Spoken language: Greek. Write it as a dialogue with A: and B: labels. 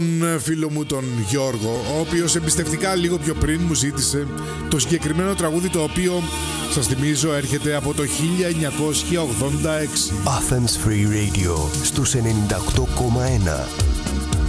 A: Φίλο μου τον Γιώργο, ο οποίος εμπιστευτικά λίγο πιο πριν μου ζήτησε το συγκεκριμένο τραγούδι, το οποίο σας θυμίζω έρχεται από το 1986.
B: Athens Free Radio στους 98,1.